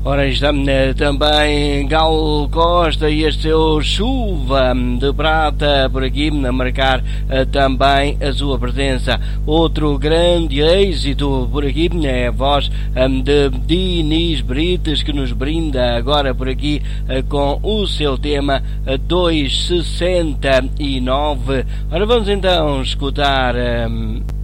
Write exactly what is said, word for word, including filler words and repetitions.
Ora, está também Gal Costa e este seu Chuva de Prata por aqui a marcar também a sua presença. Outro grande êxito por aqui é a voz de Dinis Brites, que nos brinda agora por aqui com o seu tema dois sessenta e nove. Ora, vamos então escutar...